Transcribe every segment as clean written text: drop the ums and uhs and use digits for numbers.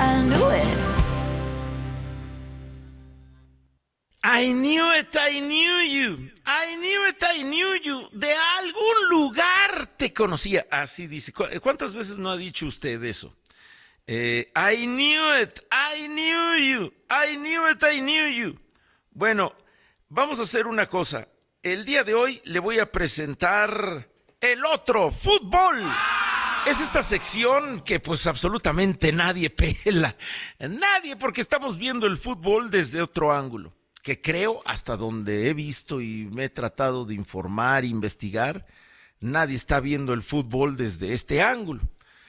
I knew it. I knew it, I knew you. I knew it, I knew you. De algún lugar te conocía. Así dice. ¿Cuántas veces no ha dicho usted eso? I knew it, I knew you. I knew it, I knew you. Bueno, vamos a hacer una cosa. El día de hoy le voy a presentar el otro fútbol. Es esta sección que pues absolutamente nadie pela. Nadie, porque estamos viendo el fútbol desde otro ángulo. Que creo, hasta donde he visto y me he tratado de informar, investigar, nadie está viendo el fútbol desde este ángulo.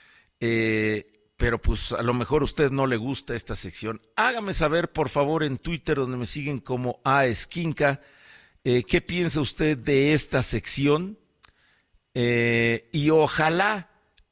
Pero pues a lo mejor a usted no le gusta esta sección. Hágame saber, por favor, en Twitter, donde me siguen como Esquinca, qué piensa usted de esta sección. Y ojalá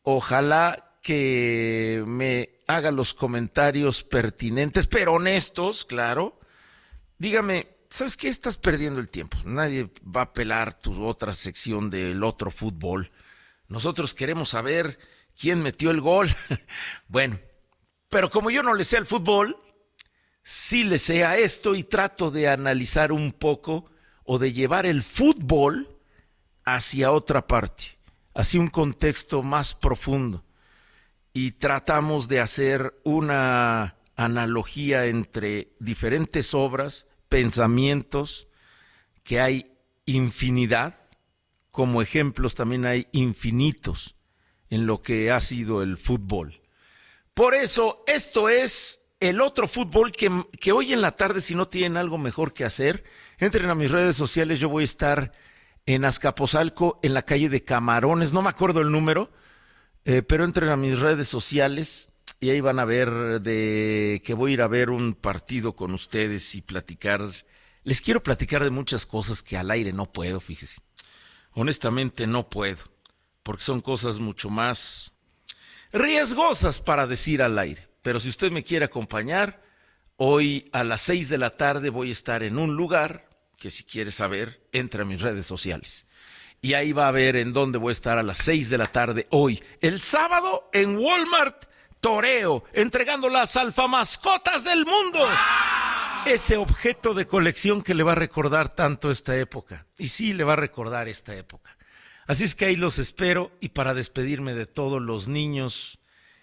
que me haga los comentarios pertinentes, pero honestos, claro. Dígame, ¿sabes qué? Estás perdiendo el tiempo. Nadie va a pelar tu otra sección del otro fútbol. Nosotros queremos saber quién metió el gol. Bueno, pero como yo no le sé al fútbol, sí le sé a esto y trato de analizar un poco o de llevar el fútbol hacia otra parte, hacia un contexto más profundo. Y tratamos de hacer una analogía entre diferentes obras, pensamientos, que hay infinidad, como ejemplos también hay infinitos en lo que ha sido el fútbol. Por eso, esto es el otro fútbol que hoy en la tarde, si no tienen algo mejor que hacer, entren a mis redes sociales. Yo voy a estar en Azcapotzalco, en la calle de Camarones, no me acuerdo el número, pero entren a mis redes sociales y ahí van a ver de que voy a ir a ver un partido con ustedes y platicar. Les quiero platicar de muchas cosas que al aire no puedo, fíjese. Honestamente no puedo, porque son cosas mucho más riesgosas para decir al aire. Pero si usted me quiere acompañar, hoy a las 6 de la tarde voy a estar en un lugar que, si quiere saber, entra a mis redes sociales. Y ahí va a ver en dónde voy a estar a las 6 de la tarde hoy. El sábado en Walmart Toreo, entregando las alfamascotas del mundo. Ese objeto de colección que le va a recordar tanto esta época. Y sí, le va a recordar esta época. Así es que ahí los espero. Y para despedirme de todos los niños,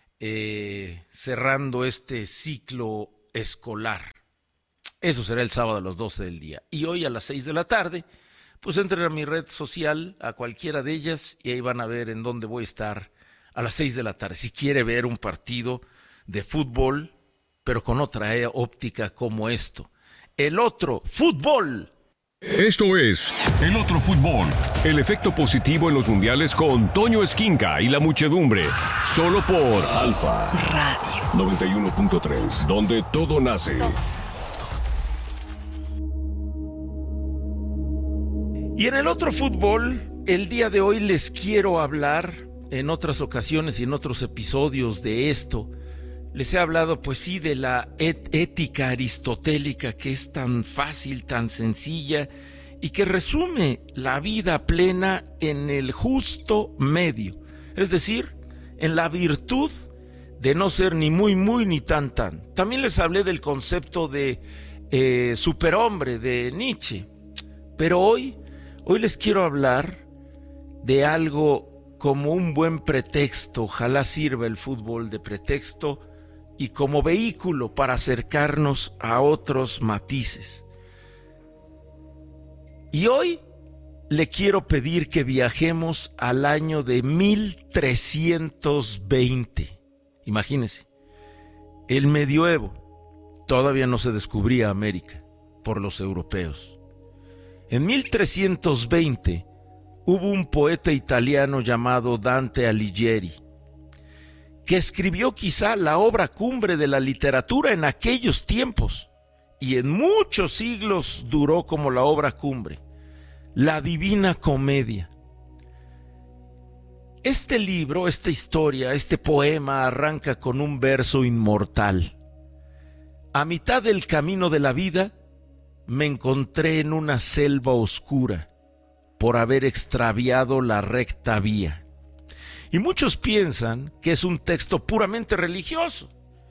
cerrando este ciclo escolar. Eso será el sábado a las 12 del día. Y hoy a las 6 de la tarde, pues entren a mi red social, a cualquiera de ellas, y ahí van a ver en dónde voy a estar a las 6 de la tarde. Si quiere ver un partido de fútbol, pero con otra óptica como esto. El otro fútbol. Esto es El Otro Fútbol. El efecto positivo en los mundiales con Toño Esquinca y la muchedumbre. Solo por Alfa Radio 91.3, donde todo nace. Y en el otro fútbol, el día de hoy les quiero hablar, en otras ocasiones y en otros episodios de esto, les he hablado, pues sí, de la ética aristotélica, que es tan fácil, tan sencilla, y que resume la vida plena en el justo medio, es decir, en la virtud de no ser ni muy muy ni tan tan. También les hablé del concepto de superhombre de Nietzsche, pero hoy les quiero hablar de algo como un buen pretexto. Ojalá sirva el fútbol de pretexto y como vehículo para acercarnos a otros matices. Y hoy le quiero pedir que viajemos al año de 1320. Imagínense, el medioevo. Todavía no se descubría América por los europeos. En 1320 hubo un poeta italiano llamado Dante Alighieri, que escribió quizá la obra cumbre de la literatura en aquellos tiempos, y en muchos siglos duró como la obra cumbre, la Divina Comedia. Este libro, esta historia, este poema arranca con un verso inmortal. A mitad del camino de la vida, me encontré en una selva oscura por haber extraviado la recta vía. Y muchos piensan que es un texto puramente religioso,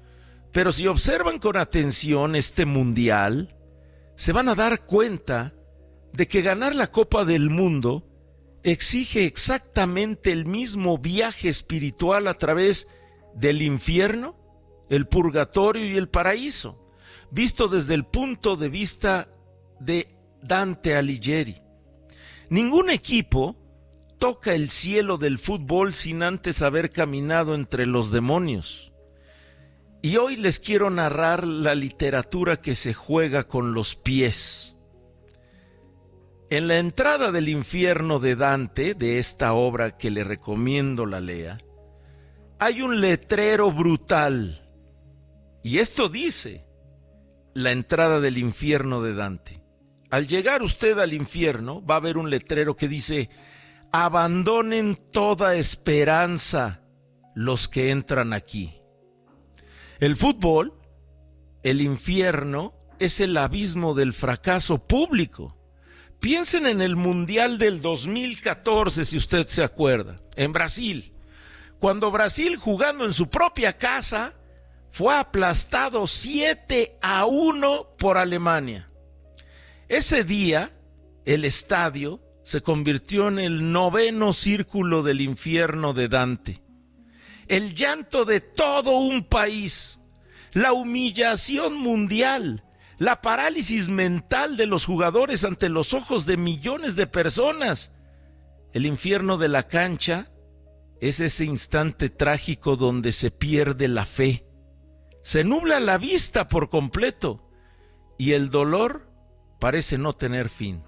Pero si observan con atención este mundial, se van a dar cuenta de que ganar la Copa del Mundo exige exactamente el mismo viaje espiritual a través del infierno, el purgatorio y el paraíso, visto desde el punto de vista de Dante Alighieri. Ningún equipo toca el cielo del fútbol sin antes haber caminado entre los demonios. Y hoy les quiero narrar la literatura que se juega con los pies. En la entrada del infierno de Dante, de esta obra que le recomiendo la lea, hay un letrero brutal. Y esto dice, la entrada del infierno de Dante. Al llegar usted al infierno, va a ver un letrero que dice, abandonen toda esperanza los que entran aquí. El fútbol, el infierno, es el abismo del fracaso público. Piensen en el Mundial del 2014, si usted se acuerda, en Brasil. Cuando Brasil, jugando en su propia casa, fue aplastado 7-1 por Alemania. Ese día, el estadio se convirtió en el 9º círculo del infierno de Dante. El llanto de todo un país, la humillación mundial, la parálisis mental de los jugadores ante los ojos de millones de personas. El infierno de la cancha es ese instante trágico donde se pierde la fe, se nubla la vista por completo y el dolor parece no tener fin.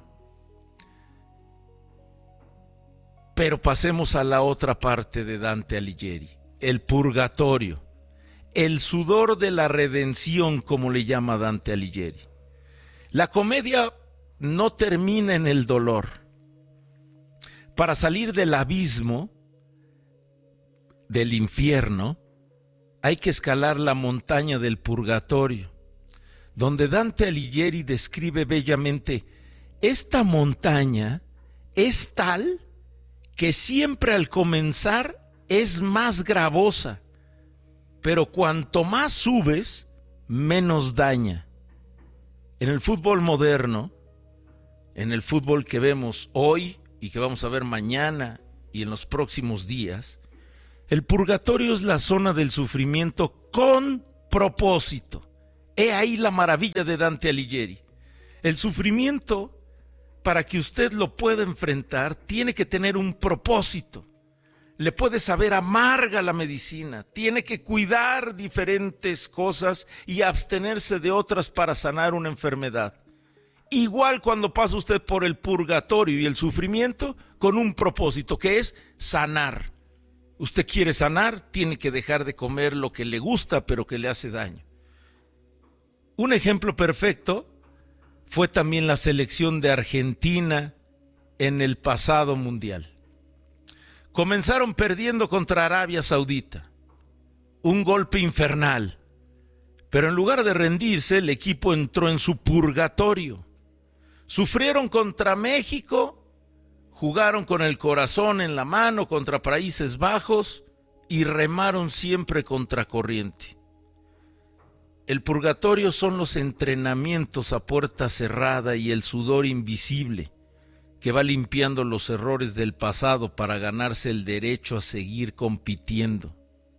Pero pasemos a la otra parte de Dante Alighieri, el purgatorio. El sudor de la redención, como le llama Dante Alighieri. La comedia no termina en el dolor. Para salir del abismo, del infierno, hay que escalar la montaña del purgatorio, donde Dante Alighieri describe bellamente, esta montaña es tal que siempre al comenzar es más gravosa, pero cuanto más subes, menos daña. En el fútbol moderno, en el fútbol que vemos hoy y que vamos a ver mañana y en los próximos días, el purgatorio es la zona del sufrimiento con propósito. He ahí la maravilla de Dante Alighieri. El sufrimiento, para que usted lo pueda enfrentar, tiene que tener un propósito. Le puede saber amarga la medicina, tiene que cuidar diferentes cosas y abstenerse de otras para sanar una enfermedad. Igual cuando pasa usted por el purgatorio y el sufrimiento con un propósito, que es sanar. Usted quiere sanar, tiene que dejar de comer lo que le gusta pero que le hace daño. Un ejemplo perfecto fue también la selección de Argentina en el pasado mundial. Comenzaron perdiendo contra Arabia Saudita, un golpe infernal, pero en lugar de rendirse, el equipo entró en su purgatorio. Sufrieron contra México, jugaron con el corazón en la mano contra Países Bajos y remaron siempre contra corriente. El purgatorio son los entrenamientos a puerta cerrada y el sudor invisible que va limpiando los errores del pasado para ganarse el derecho a seguir compitiendo.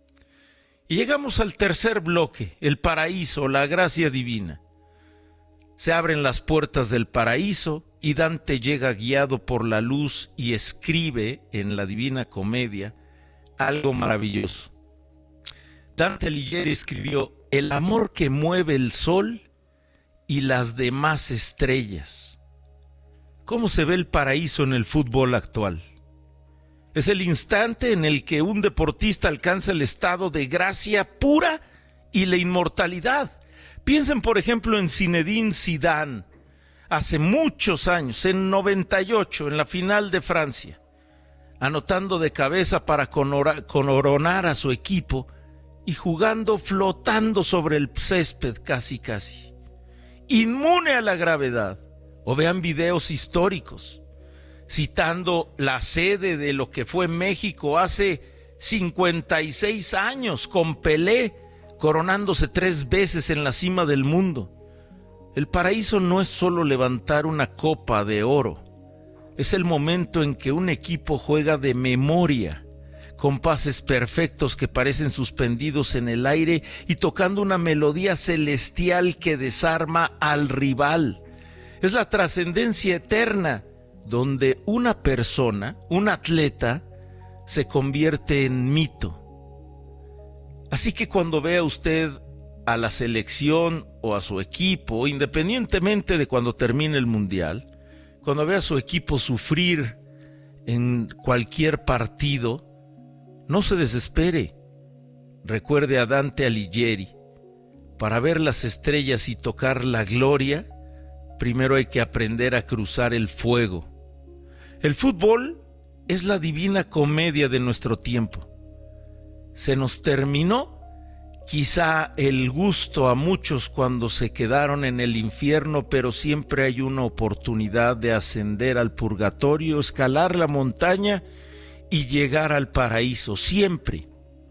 Y llegamos al tercer bloque, el paraíso, la gracia divina. Se abren las puertas del paraíso y Dante llega guiado por la luz y escribe en la Divina Comedia algo maravilloso. Dante Alighieri escribió: el amor que mueve el sol y las demás estrellas. ¿Cómo se ve el paraíso en el fútbol actual? Es el instante en el que un deportista alcanza el estado de gracia pura y la inmortalidad. Piensen, por ejemplo, en Zinedine Zidane, hace muchos años, en 98, en la final de Francia, anotando de cabeza para coronar a su equipo y jugando flotando sobre el césped casi, inmune a la gravedad. O vean videos históricos, citando la sede de lo que fue México hace 56 años, con Pelé coronándose 3 veces en la cima del mundo. El paraíso no es solo levantar una copa de oro, es el momento en que un equipo juega de memoria, con pases perfectos que parecen suspendidos en el aire y tocando una melodía celestial que desarma al rival. Es la trascendencia eterna, donde una persona, un atleta, se convierte en mito. Así que cuando vea usted a la selección o a su equipo, independientemente de cuando termine el mundial, cuando vea a su equipo sufrir en cualquier partido, no se desespere. Recuerde a Dante Alighieri: para ver las estrellas y tocar la gloria, primero hay que aprender a cruzar el fuego. El fútbol es la divina comedia de nuestro tiempo. Se nos terminó quizá el gusto a muchos cuando se quedaron en el infierno, pero siempre hay una oportunidad de ascender al purgatorio, escalar la montaña y llegar al paraíso, siempre.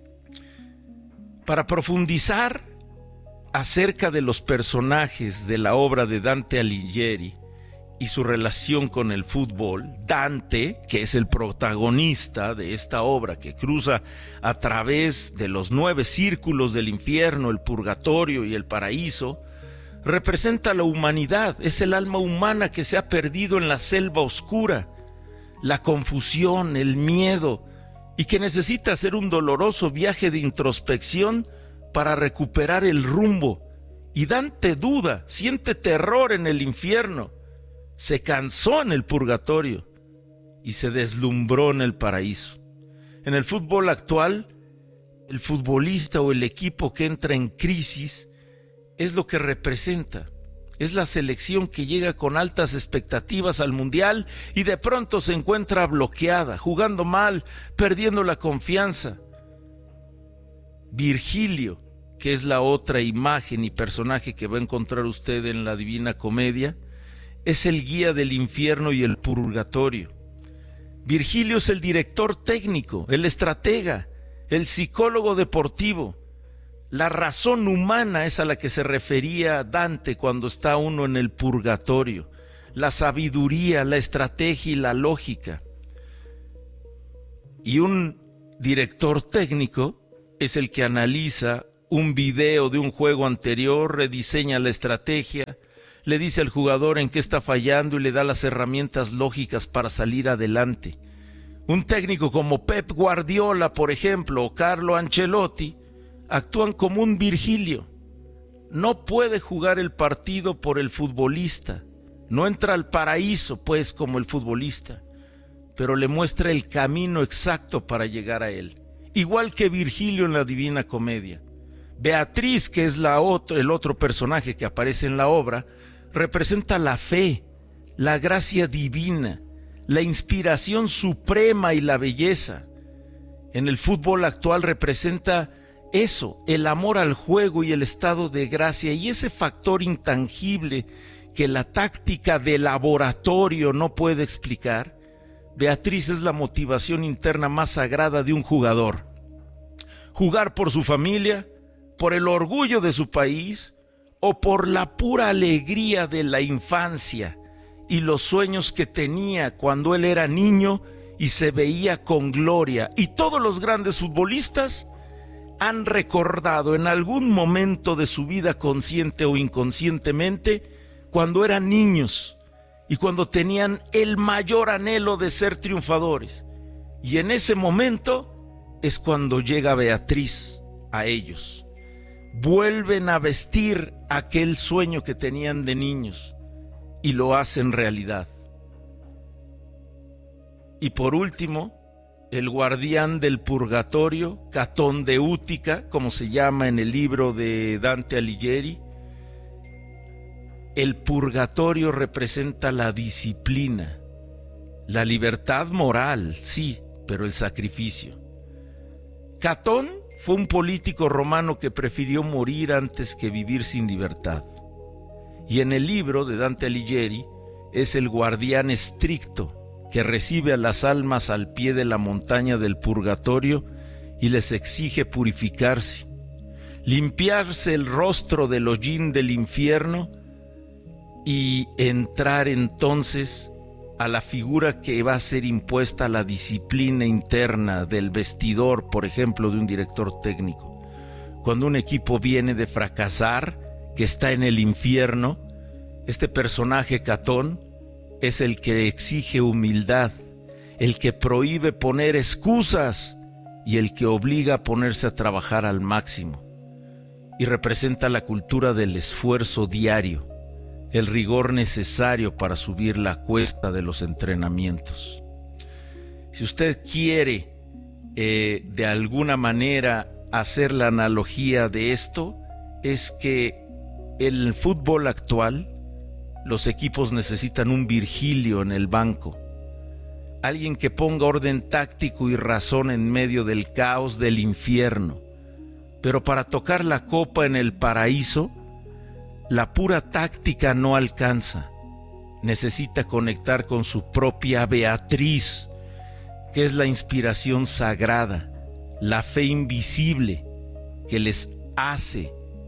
Para profundizar acerca de los personajes de la obra de Dante Alighieri y su relación con el fútbol, Dante, que es el protagonista de esta obra que cruza a través de los 9 círculos del infierno, el purgatorio y el paraíso, representa la humanidad, es el alma humana que se ha perdido en la selva oscura, la confusión, el miedo, y que necesita hacer un doloroso viaje de introspección para recuperar el rumbo. Y Dante duda, siente terror en el infierno, se cansó en el purgatorio y se deslumbró en el paraíso. En el fútbol actual, el futbolista o el equipo que entra en crisis es lo que representa. Es la selección que llega con altas expectativas al mundial y de pronto se encuentra bloqueada, jugando mal, perdiendo la confianza. Virgilio, que es la otra imagen y personaje que va a encontrar usted en la Divina Comedia, es el guía del infierno y el purgatorio. Virgilio es el director técnico, el estratega, el psicólogo deportivo. La razón humana es a la que se refería Dante cuando está uno en el purgatorio. La sabiduría, la estrategia y la lógica. Y un director técnico es el que analiza un video de un juego anterior, rediseña la estrategia, le dice al jugador en qué está fallando y le da las herramientas lógicas para salir adelante. Un técnico como Pep Guardiola, por ejemplo, o Carlo Ancelotti, actúan como un Virgilio. No puede jugar el partido por el futbolista, no entra al paraíso, pues, como el futbolista, pero le muestra el camino exacto para llegar a él. Igual que Virgilio en la Divina Comedia. Beatriz, que es el otro personaje que aparece en la obra, representa la fe, la gracia divina, la inspiración suprema y la belleza. En el fútbol actual representa eso, el amor al juego y el estado de gracia, y ese factor intangible que la táctica de laboratorio no puede explicar. Beatriz es la motivación interna más sagrada de un jugador. Jugar por su familia, por el orgullo de su país, o por la pura alegría de la infancia y los sueños que tenía cuando él era niño y se veía con gloria. Y todos los grandes futbolistas han recordado en algún momento de su vida, consciente o inconscientemente, cuando eran niños y cuando tenían el mayor anhelo de ser triunfadores. Y en ese momento es cuando llega Beatriz a ellos. Vuelven a vestir aquel sueño que tenían de niños y lo hacen realidad. Y por último, el guardián del purgatorio, Catón de Útica, como se llama en el libro de Dante Alighieri. El purgatorio representa la disciplina, la libertad moral, sí, pero el sacrificio. Catón fue un político romano que prefirió morir antes que vivir sin libertad. Y en el libro de Dante Alighieri es el guardián estricto que recibe a las almas al pie de la montaña del purgatorio y les exige purificarse. limpiarse el rostro del hollín del infierno y entrar entonces a la figura que va a ser impuesta a la disciplina interna del vestidor, por ejemplo, de un director técnico. Cuando un equipo viene de fracasar, que está en el infierno, este personaje Catón es el que exige humildad, el que prohíbe poner excusas y el que obliga a ponerse a trabajar al máximo. Y representa la cultura del esfuerzo diario, el rigor necesario para subir la cuesta de los entrenamientos. Si usted quiere de alguna manera hacer la analogía de esto, es que en el fútbol actual los equipos necesitan un Virgilio en el banco, alguien que ponga orden táctico y razón en medio del caos del infierno. Pero para tocar la copa en el paraíso, la pura táctica no alcanza. Necesita conectar con su propia Beatriz, que es la inspiración sagrada, la fe invisible que les hace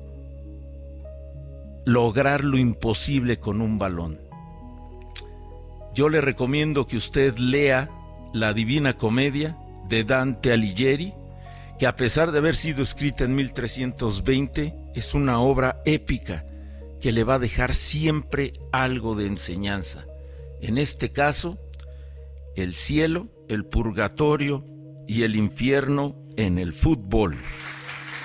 lograr lo imposible con un balón. Yo le recomiendo que usted lea La Divina Comedia de Dante Alighieri, que a pesar de haber sido escrita en 1320, es una obra épica que le va a dejar siempre algo de enseñanza. En este caso, el cielo, el purgatorio y el infierno en el fútbol.